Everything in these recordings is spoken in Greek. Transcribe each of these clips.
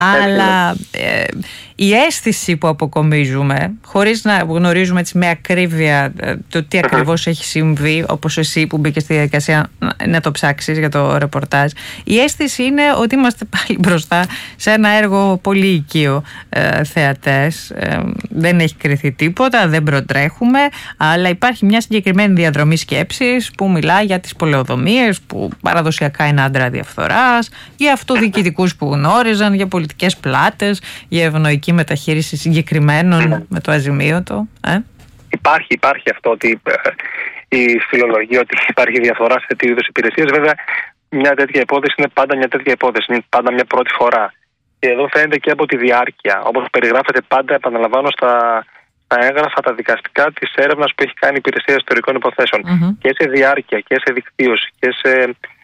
Αλλά η αίσθηση που αποκομίζουμε, χωρίς να γνωρίζουμε έτσι με ακρίβεια το τι ακριβώς έχει συμβεί, όπως εσύ που μπήκε στη διαδικασία να το ψάξεις για το ρεπορτάζ, η αίσθηση είναι ότι είμαστε πάλι μπροστά σε ένα έργο πολύ οικείο, θεατές. Δεν έχει κριθεί τίποτα, δεν προτρέχουμε, αλλά υπάρχει μια συγκεκριμένη διαδρομή σκέψης που μιλά για τις πολεοδομίες που παραδοσιακά είναι άντρα διαφθοράς, για αυτοδιοικητικούς που γνώριζαν, για πολιτικές πλάτες, για ευνοϊκή μεταχείριση συγκεκριμένων με το αζημίωτο. Υπάρχει αυτό, ότι η φιλολογία ότι υπάρχει διαφθορά σε τέτοιου είδους υπηρεσίες. Βέβαια, μια τέτοια υπόθεση είναι πάντα μια τέτοια υπόθεση, είναι πάντα μια πρώτη φορά. Και εδώ φαίνεται και από τη διάρκεια, όπως περιγράφεται πάντα, επαναλαμβάνω, στα έγγραφα τα δικαστικά της έρευνας που έχει κάνει η Υπηρεσία Ιστορικών Υποθέσεων. Και σε διάρκεια και σε δικτύωση και σε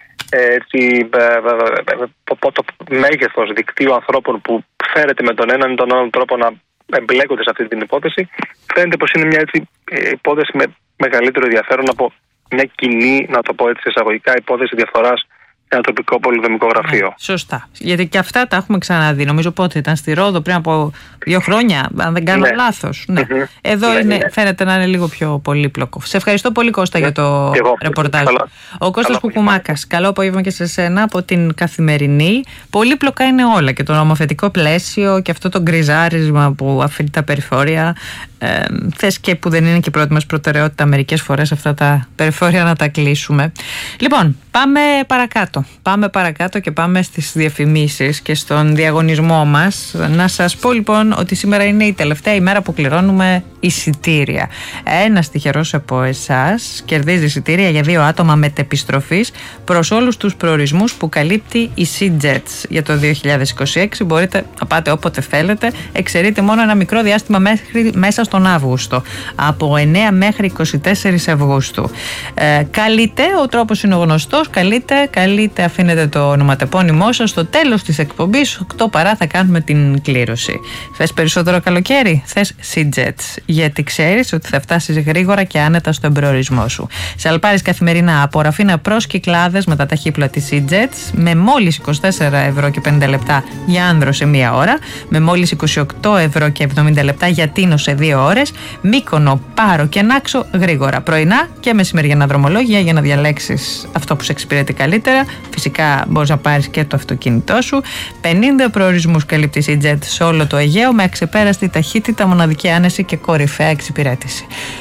το μέγεθος δικτύου ανθρώπων που φέρεται με τον έναν ή τον άλλον τρόπο να εμπλέκονται σε αυτή την υπόθεση, φαίνεται πως είναι μια υπόθεση με μεγαλύτερο ενδιαφέρον από μια κοινή, να το πω έτσι εισαγωγικά, υπόθεση διαφθοράς σε ένα τοπικό πολυδομικό γραφείο. Σωστά. Γιατί και αυτά τα έχουμε ξαναδεί. Νομίζω πότε ήταν στη Ρόδο, πριν από 2 χρόνια, αν δεν κάνω λάθος. Εδώ φαίνεται να είναι λίγο πιο πολύπλοκο. Σε ευχαριστώ πολύ, Κώστα, για το ρεπορτάζ. Ο Κώστας Κουκουμάκας. Καλό απόγευμα και σε σένα από την Καθημερινή. Πολύπλοκα είναι όλα, και το νομοθετικό πλαίσιο και αυτό το γκριζάρισμα που αφήνει τα περιφόρια. Θες και που δεν είναι και η πρώτη μας προτεραιότητα μερικές φορές αυτά τα περιφόρια να τα κλείσουμε. Λοιπόν, πάμε παρακάτω και πάμε στις διαφημίσεις και στον διαγωνισμό μας. Να σας πω λοιπόν ότι σήμερα είναι η τελευταία ημέρα που κληρώνουμε εισιτήρια. Ένας τυχερός από εσάς κερδίζει εισιτήρια για 2 άτομα μετεπιστροφής προς όλους τους προορισμούς που καλύπτει η SeaJets για το 2026. Μπορείτε να πάτε όποτε θέλετε. Εξαιρείται μόνο ένα μικρό διάστημα μέσα στον Αύγουστο, από 9 μέχρι 24 Αυγούστου. Καλείτε, ο τρόπος είναι ο γνωστός. Καλείτε, αφήνετε το ονοματεπώνυμό σας. Στο τέλος της εκπομπής, 8 παρά, θα κάνουμε την κλήρωση. Θες περισσότερο καλοκαίρι? Θες SeaJets, γιατί ξέρεις ότι θα φτάσεις γρήγορα και άνετα στον προορισμό σου. Σαλπάρεις καθημερινά από Ραφίνα προς Κυκλάδες με τα ταχύπλα της SeaJets, με μόλις 24 ευρώ και 50 λεπτά για Άνδρο σε 1 ώρα, με μόλις 28 ευρώ και 70 λεπτά για Τίνο σε 2 ώρες, Μύκονο, Πάρο και Νάξο γρήγορα, πρωινά και μεσημεριανά δρομολόγια για να διαλέξεις αυτό που σε εξυπηρετεί καλύτερα. Φυσικά μπορείς να πάρεις και το αυτοκίνητό σου. 50 προορισμούς καλύπτει η SeaJet σε όλο το Αιγαίο, με αξεπέραστη ταχύτητα, μοναδική άνεση και κορυφαία εξυπηρέτηση.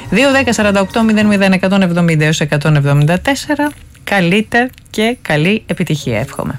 2-10-48-001-170-174. Καλείτε και καλή επιτυχία, εύχομαι.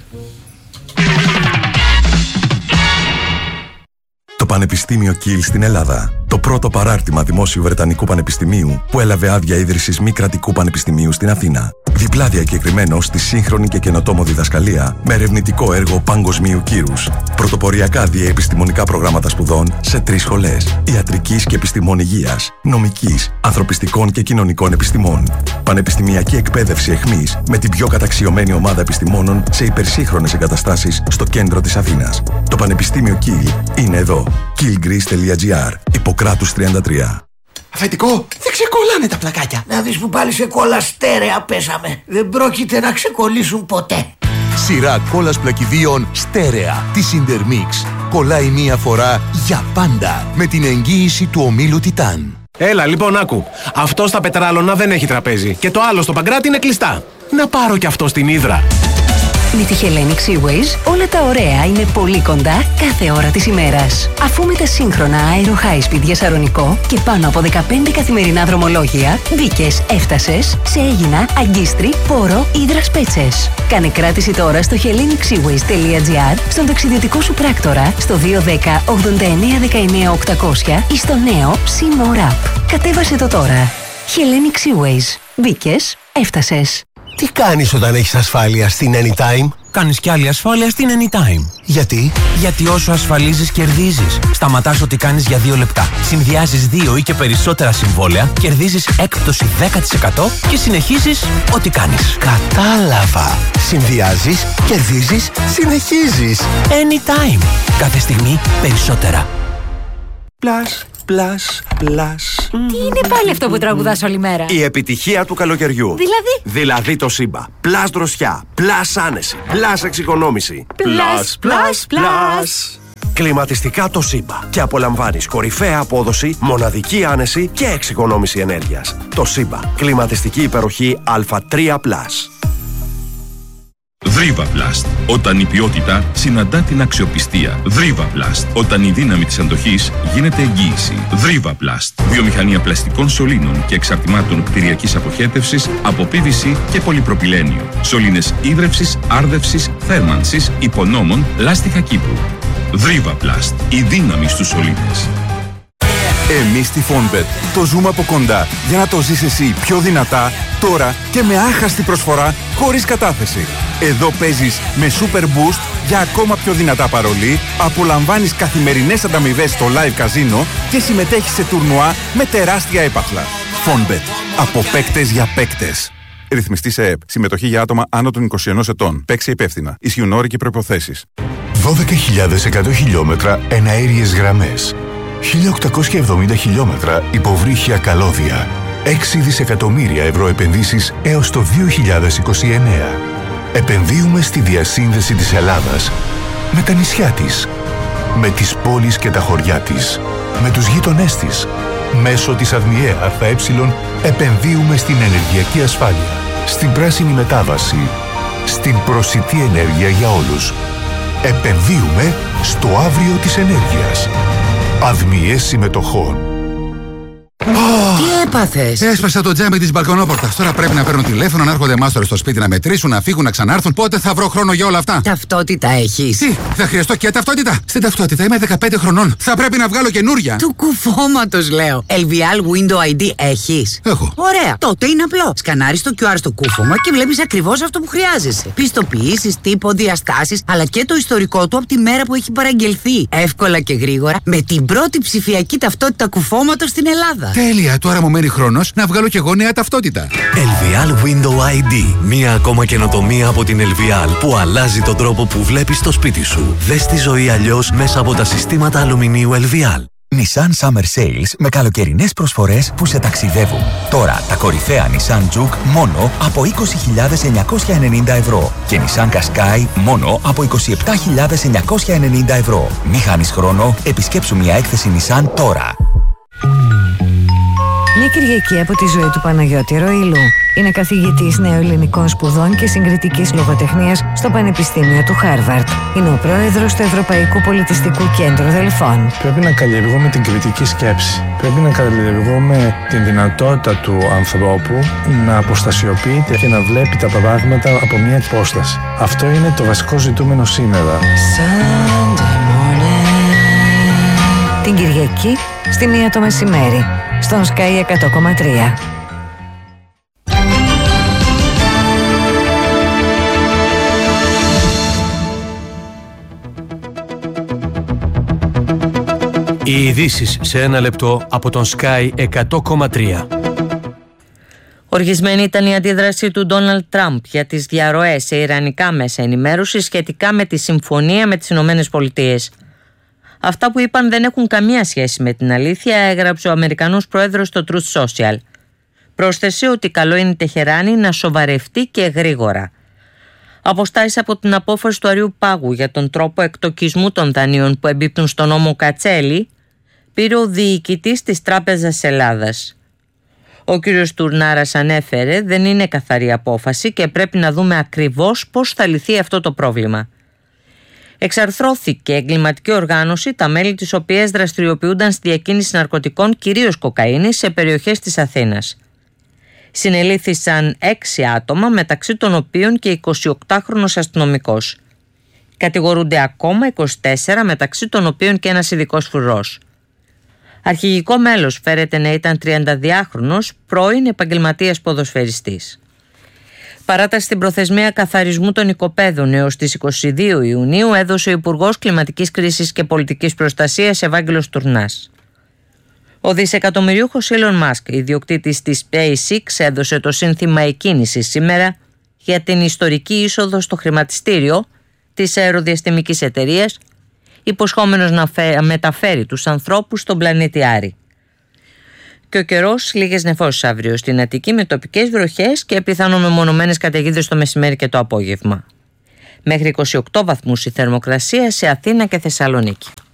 Το Πανεπιστήμιο Κιλ στην Ελλάδα. Το πρώτο παράρτημα δημόσιου Βρετανικού Πανεπιστημίου που έλαβε άδεια ίδρυσης μη κρατικού πανεπιστημίου στην Αθήνα. Διπλά διακεκριμένο στη σύγχρονη και καινοτόμο διδασκαλία με ερευνητικό έργο παγκοσμίου κύρους. Πρωτοποριακά διαεπιστημονικά προγράμματα σπουδών σε 3 σχολές: ιατρικής και επιστημών υγείας, νομικής, ανθρωπιστικών και κοινωνικών επιστημών. Πανεπιστημιακή εκπαίδευση εχμής με την πιο καταξιωμένη ομάδα επιστημόνων σε υπερσύγχρονες εγκαταστάσεις στο κέντρο της Αθήνας. Το Πανεπιστήμιο Κιλ είναι εδώ. killgreece.gr. Ιπποκράτους 33. Αφεντικό, δεν ξεκολλάνε τα πλακάκια. Να δεις που πάλι σε κόλλα στέρεα πέσαμε. Δεν πρόκειται να ξεκολλήσουν ποτέ. Σειρά κόλλας πλακιδίων στέρεα της Intermix. Κολλάει 1 φορά για πάντα με την εγγύηση του ομίλου Τιτάν. Έλα λοιπόν, άκου. Αυτό στα Πετράλωνα δεν έχει τραπέζι και το άλλο στο Παγκράτη είναι κλειστά. Να πάρω κι αυτό στην Ύδρα. Με τη Hellenic Seaways όλα τα ωραία είναι πολύ κοντά κάθε ώρα της ημέρας. Αφού με τα σύγχρονα Aero High Speed για Σαρονικό και πάνω από 15 καθημερινά δρομολόγια, μπήκες, έφτασες σε Αίγινα, Αγκίστρι, Πόρο, Ύδρας Πέτσες. Κάνε κράτηση τώρα στο hellenicseaways.gr, στον ταξιδιωτικό σου πράκτορα, στο 210 89 19 800 ή στο νέο SeaMore App. Κατέβασε το τώρα. Hellenic Seaways. Μπήκες, έφτασες. Τι κάνεις όταν έχεις ασφάλεια στην Anytime? Κάνεις κι άλλη ασφάλεια στην Anytime. Γιατί? Γιατί όσο ασφαλίζεις κερδίζεις. Σταματάς ό,τι κάνεις για 2 λεπτά. Συνδυάζεις 2 ή και περισσότερα συμβόλαια, κερδίζεις έκπτωση 10% και συνεχίζεις ό,τι κάνεις. Κατάλαβα. Συνδυάζεις, κερδίζεις, συνεχίζεις. Anytime. Κάθε στιγμή περισσότερα. Plus. Τι είναι πάλι αυτό που τραγουδάς όλη μέρα? Η επιτυχία του καλοκαιριού. Δηλαδή το Σύμπα. Plus δροσιά, plus άνεση, plus εξοικονόμηση. Plus. Κλιματιστικά Toshiba. Και απολαμβάνεις κορυφαία απόδοση, μοναδική άνεση και εξοικονόμηση ενέργειας. Toshiba. Κλιματιστική υπεροχή Α3+. Δρίβαπλαστ. Όταν η ποιότητα συναντά την αξιοπιστία. Δρίβαπλαστ. Όταν η δύναμη της αντοχής γίνεται εγγύηση. Δρίβαπλαστ. Βιομηχανία πλαστικών σωλήνων και εξαρτημάτων κτηριακής αποχέτευσης από PVC και πολυπροπυλένιο. Σωλήνες ίδρευσης, άρδευσης, θέρμανσης, υπονόμων, λάστιχα κήπου. Δρίβαπλαστ. Η δύναμη στους σωλήνες. Εμείς στη Fonbet το ζούμε από κοντά για να το ζεις εσύ πιο δυνατά, τώρα και με άχαστη προσφορά χωρίς κατάθεση. Εδώ παίζεις με Super Boost για ακόμα πιο δυνατά παρολί, απολαμβάνεις καθημερινές ανταμοιβές στο live καζίνο και συμμετέχεις σε τουρνουά με τεράστια έπαθλα. Fonbet. Από παίκτες για παίκτες. Ρυθμιστή σε ΕΕΠ. Συμμετοχή για άτομα άνω των 21 ετών. Παίξει υπεύθυνα. Ισχύουν όροι και προϋποθέσεις. 12.100 χιλιόμετρα εναέριες γραμμές. 1.870 χιλιόμετρα υποβρύχια καλώδια. 6 δισεκατομμύρια ευρώ επενδύσεις έως το 2029. Επενδύουμε στη διασύνδεση της Ελλάδας με τα νησιά της, με τις πόλεις και τα χωριά της, με τους γείτονές της. Μέσω της ΑΔΜΙΕ ΑΕ επενδύουμε στην ενεργειακή ασφάλεια, στην πράσινη μετάβαση, στην προσιτή ενέργεια για όλους. Επενδύουμε στο αύριο της ενέργειας. ΑΔΜΙΕ συμμετοχών. Τι έπαθες? Έσπασα το τζάμι της μπαλκονόπορτας. Τώρα πρέπει να παίρνουν τηλέφωνο, να έρχονται μάστορες στο σπίτι να μετρήσουν, να φύγουν, να ξανάρθουν. Πότε θα βρω χρόνο για όλα αυτά? Ταυτότητα έχεις? Τι, θα χρειαστώ και ταυτότητα? Στην ταυτότητα είμαι 15 χρονών. Θα πρέπει να βγάλω καινούρια. Του κουφώματος λέω. LVL Window ID έχεις? Έχω. Ωραία. Τότε είναι απλό. Σκανάρεις το QR στο κούφωμα και βλέπεις ακριβώς αυτό που χρειάζεσαι. Πιστοποιήσεις, τύπο, διαστάσεις, αλλά και το ιστορικό του από τη μέρα που έχει παραγγελθεί. Εύκολα και γρήγορα με την πρώτη ψηφιακή ταυτότητα κουφώματος στην Ελλάδα. Τέλεια, τώρα μου μένει χρόνος να βγάλω κι εγώ νέα ταυτότητα. LVL Window ID. Μία ακόμα καινοτομία από την LVL που αλλάζει τον τρόπο που βλέπεις το σπίτι σου. Δες τη ζωή αλλιώς μέσα από τα συστήματα αλουμινίου LVL. Nissan Summer Sales με καλοκαιρινές προσφορές που σε ταξιδεύουν. Τώρα τα κορυφαία Nissan Juke μόνο από 20.990 ευρώ και Nissan Qashqai μόνο από 27.990 ευρώ. Μη χάνεις χρόνο, επισκέψου μια έκθεση Nissan τώρα. Μια Κυριακή από τη ζωή του Παναγιώτη Ροήλου. Είναι καθηγητής νεοελληνικών σπουδών και συγκριτικής λογοτεχνίας στο Πανεπιστήμιο του Χάρβαρτ. Είναι ο πρόεδρος του Ευρωπαϊκού Πολιτιστικού Κέντρου Δελφών. Πρέπει να καλλιεργούμε την κριτική σκέψη. Πρέπει να καλλιεργούμε την δυνατότητα του ανθρώπου να αποστασιοποιείται και να βλέπει τα πράγματα από μια υπόσταση. Αυτό είναι το βασικό ζητούμενο σήμερα. Την Κυριακή στη 1 το μεσημέρι στον Sky 100,3. Οι ειδήσεις σε ένα λεπτό από τον Sky 100,3. Οργισμένη ήταν η αντίδραση του Ντόναλντ Τραμπ για τις διαρροές σε ιρανικά μέσα ενημέρωσης σχετικά με τη συμφωνία με τις ΗΠΑ. Αυτά που είπαν δεν έχουν καμία σχέση με την αλήθεια, έγραψε ο Αμερικανός πρόεδρος στο Truth Social. Πρόσθεσε ότι καλό είναι η Τεχεράνη να σοβαρευτεί και γρήγορα. Αποστάσει από την απόφαση του Αριού Πάγου για τον τρόπο εκτοκισμού των δανείων που εμπίπτουν στον νόμο Κατσέλη πήρε ο διοικητής της Τράπεζας Ελλάδας. Ο κύριος Τουρνάρας ανέφερε δεν είναι καθαρή απόφαση και πρέπει να δούμε ακριβώς πώς θα λυθεί αυτό το πρόβλημα. Εξαρθρώθηκε εγκληματική οργάνωση, τα μέλη της οποίας δραστηριοποιούνταν στη διακίνηση ναρκωτικών, κυρίως κοκαίνης, σε περιοχές της Αθήνας. Συνελήφθησαν 6 άτομα, μεταξύ των οποίων και 28χρονος αστυνομικός. Κατηγορούνται ακόμα 24, μεταξύ των οποίων και ένας ειδικός φρουρός. Αρχηγικό μέλος φέρεται να ήταν 32χρονος, πρώην επαγγελματίας ποδοσφαιριστής. Παράταση στην προθεσμία καθαρισμού των οικοπαίδων έως τις 22 Ιουνίου έδωσε ο Υπουργός Κλιματικής Κρίσης και Πολιτικής Προστασίας Ευάγγελος Τουρνάς. Ο δισεκατομμυριούχος Elon Musk, ιδιοκτήτης της SpaceX, έδωσε το σύνθημα εκκίνησης σήμερα για την ιστορική είσοδο στο χρηματιστήριο της αεροδιαστημικής εταιρείας, υποσχόμενος να μεταφέρει τους ανθρώπους στον πλανήτη Άρη. Και ο καιρός, λίγες νεφώσεις αύριο στην Αττική με τοπικές βροχές και πιθανόν μεμονωμένες καταιγίδες το μεσημέρι και το απόγευμα. Μέχρι 28 βαθμούς η θερμοκρασία σε Αθήνα και Θεσσαλονίκη.